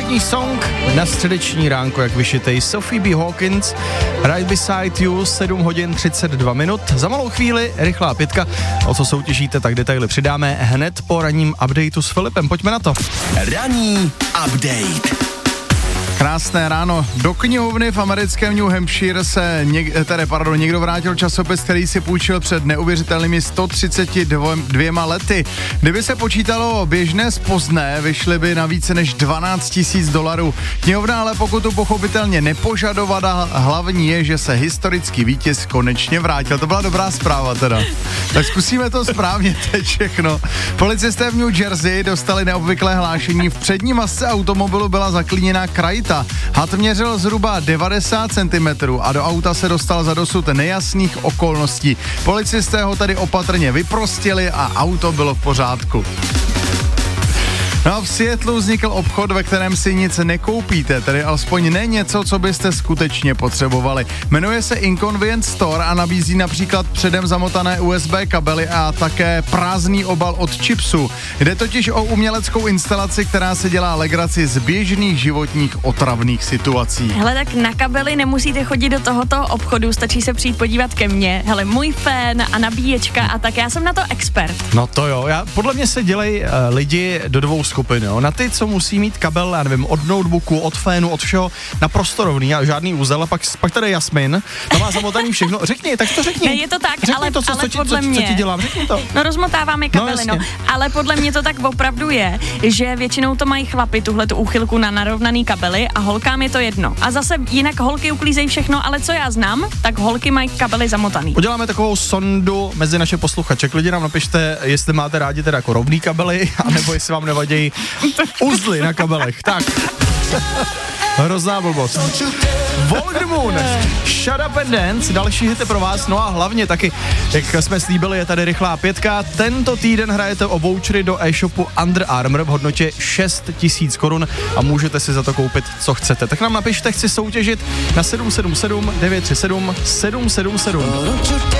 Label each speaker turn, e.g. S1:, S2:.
S1: Poslední song na středeční ránko, jak vyšitej, Sophie B. Hawkins, Right Beside You, 7 hodin 32 minut. Za malou chvíli rychlá pětka, o co soutěžíte, tak detaily přidáme hned po ranním updateu s Filipem. Pojďme na to.
S2: Ranní update.
S3: Krásné ráno. Do knihovny v americkém New Hampshire se někdo vrátil časopis, který si půjčil před neuvěřitelnými 132 lety. Kdyby se počítalo běžné spozné, vyšly by na více než $12,000. Knihovna ale pokutu pochopitelně nepožadovala, hlavní je, že se historický vítěz konečně vrátil. To byla dobrá zpráva teda. Tak zkusíme to správně teď všechno. Policisté v New Jersey dostali neobvyklé hlášení. V přední masce automobilu byla zaklíněná krajita. Had měřil zhruba 90 cm a do auta se dostal za dosud nejasných okolností. Policisté ho tady opatrně vyprostili a auto bylo v pořádku. No a v Seattlu vznikl obchod, ve kterém si nic nekoupíte, tedy alespoň ne něco, co byste skutečně potřebovali. Jmenuje se Inconvenient Store a nabízí například předem zamotané USB kabely a také prázdný obal od chipsu. Jde totiž o uměleckou instalaci, která se dělá legraci z běžných životních otravných situací.
S4: Hele, tak na kabely nemusíte chodit do tohoto obchodu, stačí se přijít podívat ke mně. Hele, můj fén a nabíječka a tak, já jsem na to expert.
S1: No to jo, podle mě se dělají lidi do dvou skupin, jo. Na ty, co musí mít kabel, já nevím, od notebooku, od fénu, od všeho, naprosto rovný a žádný úzel, a pak tady Jasmin, to má zamotaný všechno. Řekni, tak to řekni.
S4: Ne, je to tak,
S1: řekni
S4: ale
S1: to,
S4: podle mě.
S1: Co ti dělám, řekni to.
S4: No rozmotáváme kabely, no. Ale podle mě to tak opravdu je, že většinou to mají chlapi, tuhletu úchylku na narovnaný kabely a holkám je to jedno. A zase jinak holky uklízejí všechno, ale co já znám, tak holky mají kabely zamotaný.
S1: Uděláme takovou sondu mezi naše posluchače. Lidi nám napište, jestli máte rádi teda jako rovný kabely, anebo jestli vám nevadí uzly na kabelech. Tak. Hrozná blbost. Voldemon, Shut Up and Dance, další hity pro vás, no a hlavně taky, jak jsme slíbili, je tady rychlá pětka. Tento týden hrajete o vouchery do e-shopu Under Armour v hodnotě 6 000 korun a můžete si za to koupit, co chcete. Tak nám napište, chci soutěžit na 777 937 777.